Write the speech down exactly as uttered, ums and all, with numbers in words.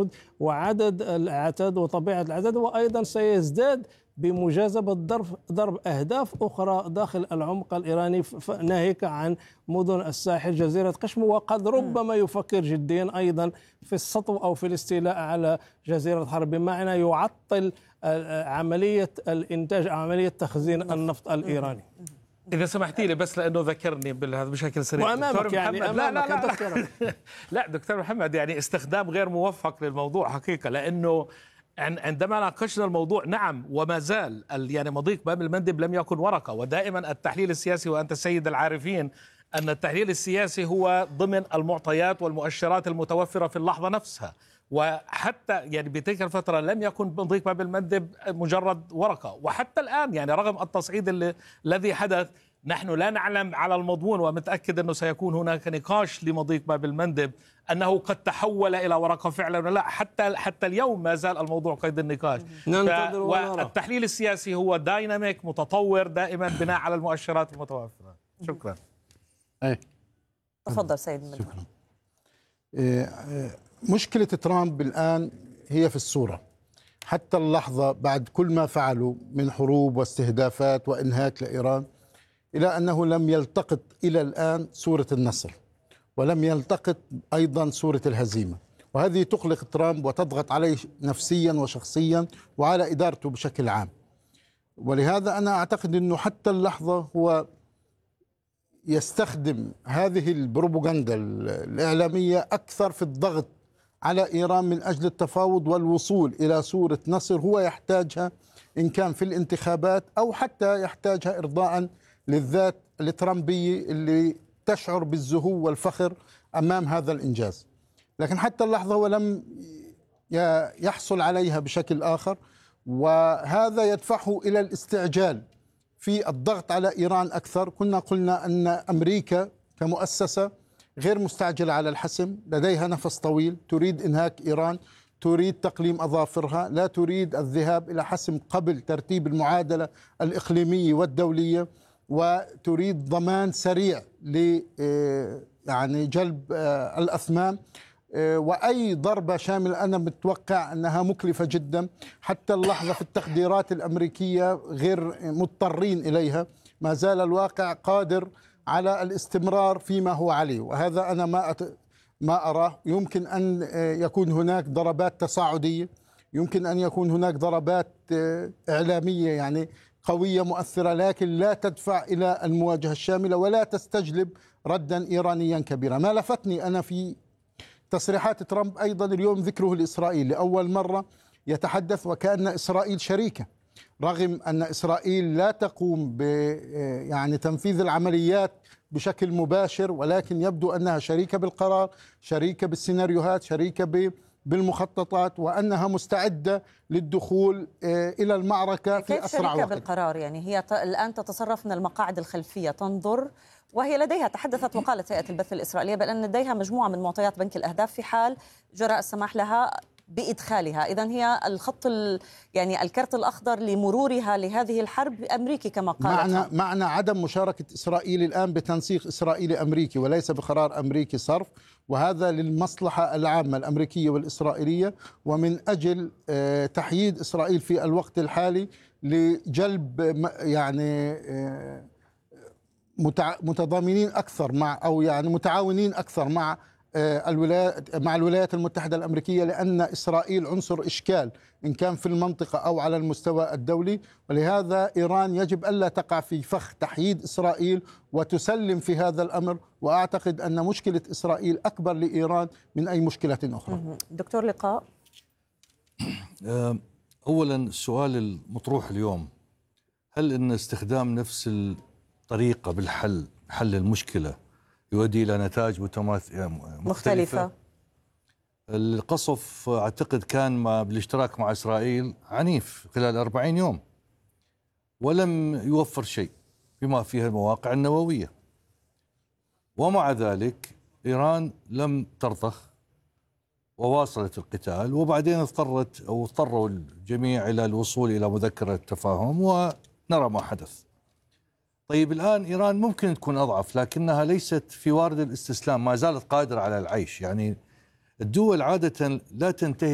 الجنود وعدد الأعتاد وطبيعة العدد، وأيضا سيزداد بمجازفة ضرب ضرب أهداف أخرى داخل العمق الإيراني ناهيك عن مدن الساحل جزيرة قشم، وقد ربما يفكر جديا أيضا في السطو أو في الاستيلاء على جزيرة حرب، بمعنى يعطل عملية الإنتاج، عملية تخزين النفط الإيراني. إذا سمحتي لي بس لأنه ذكرني بهذا بشكل سريع. وأمامك يعني أمامك لا لا لا, لا, لا دكتور محمد، يعني استخدام غير موفق للموضوع حقيقة، لأنه عندما ناقشنا الموضوع نعم وما زال يعني مضيق باب المندب لم يكن ورقة، ودائما التحليل السياسي، وأنت سيد العارفين أن التحليل السياسي هو ضمن المعطيات والمؤشرات المتوفرة في اللحظة نفسها، وحتى يعني بتلك الفترة لم يكن مضيق باب المندب مجرد ورقة، وحتى الآن يعني رغم التصعيد اللي الذي حدث نحن لا نعلم على المضمون، ومتأكد أنه سيكون هناك نقاش لمضيق باب المندب أنه قد تحول إلى ورقة فعلا ولا لا. حتى حتى اليوم ما زال الموضوع قيد النقاش. والتحليل السياسي هو دايناميك متطور دائما بناء على المؤشرات المتوفرة. شكرا. أي. تفضل سيد مدحت. شكرا. مشكلة ترامب الآن هي في الصورة حتى اللحظة، بعد كل ما فعلوا من حروب واستهدافات وإنهاك لإيران، إلى أنه لم يلتقط إلى الآن صورة النصر، ولم يلتقط أيضا صورة الهزيمة، وهذه تقلق ترامب وتضغط عليه نفسيا وشخصيا وعلى إدارته بشكل عام. ولهذا أنا أعتقد أنه حتى اللحظة هو يستخدم هذه البروباغندا الإعلامية أكثر في الضغط على إيران من أجل التفاوض والوصول إلى صورة نصر هو يحتاجها، إن كان في الانتخابات أو حتى يحتاجها إرضاء للذات الترامبية اللي تشعر بالزهو والفخر أمام هذا الإنجاز. لكن حتى اللحظة هو لم يحصل عليها بشكل آخر، وهذا يدفعه إلى الاستعجال في الضغط على إيران أكثر. كنا قلنا أن أمريكا كمؤسسة غير مستعجلة على الحسم، لديها نفس طويل، تريد إنهاك إيران، تريد تقليم أظافرها، لا تريد الذهاب إلى حسم قبل ترتيب المعادلة الإقليمية والدولية، وتريد ضمان سريع ل يعني جلب الأثمان. وأي ضربة شاملة أنا متوقع أنها مكلفة جدا، حتى اللحظة في التقديرات الأمريكية غير مضطرين إليها، ما زال الواقع قادر على الاستمرار فيما هو عليه، وهذا أنا ما أت... ما أراه. يمكن أن يكون هناك ضربات تصاعدية، يمكن أن يكون هناك ضربات إعلامية يعني قوية مؤثرة، لكن لا تدفع إلى المواجهة الشاملة ولا تستجلب ردا إيرانيا كبيرا. ما لفتني أنا في تصريحات ترامب أيضا اليوم ذكره لإسرائيل، لأول مرة يتحدث وكأن إسرائيل شريكة، رغم أن إسرائيل لا تقوم ب يعني تنفيذ العمليات بشكل مباشر، ولكن يبدو أنها شريكة بالقرار، شريكة بالسيناريوهات، شريكة بالمخططات، وأنها مستعدة للدخول إلى المعركة في أسرع وقت. شريكة بالقرار يعني هي الآن تتصرف من المقاعد الخلفية، تنظر، وهي لديها، تحدثت وقالت هيئة البث الإسرائيلية بأن لديها مجموعة من معطيات بنك الأهداف في حال جرى السماح لها بإدخالها. إذن هي الخط يعني الكرت الأخضر لمرورها لهذه الحرب أمريكي كما قال. معنى, معنى عدم مشاركة إسرائيل الآن بتنسيق إسرائيلي أمريكي وليس بقرار أمريكي صرف، وهذا للمصلحة العامة الأمريكية والإسرائيلية، ومن أجل تحييد إسرائيل في الوقت الحالي لجلب يعني متضامنين أكثر مع أو يعني متعاونين أكثر مع الولايات مع الولايات المتحدة الأمريكية، لأن إسرائيل عنصر إشكال إن كان في المنطقة أو على المستوى الدولي. ولهذا إيران يجب ألا تقع في فخ تحييد إسرائيل وتسلم في هذا الأمر، وأعتقد أن مشكلة إسرائيل أكبر لإيران من أي مشكلة أخرى. دكتور لقاء، أولا السؤال المطروح اليوم، هل أن استخدام نفس الطريقة بالحل حل المشكلة يؤدي إلى نتائج مختلفة, مختلفة. القصف أعتقد كان ما بالاشتراك مع إسرائيل عنيف خلال أربعين يوم ولم يوفر شيء بما فيها المواقع النووية، ومع ذلك إيران لم ترضخ وواصلت القتال، وبعدين اضطرت أو اضطروا الجميع إلى الوصول إلى مذكرة تفاهم، ونرى ما حدث. طيب الآن إيران ممكن تكون أضعف، لكنها ليست في وارد الاستسلام، ما زالت قادرة على العيش. يعني الدول عادة لا تنتهي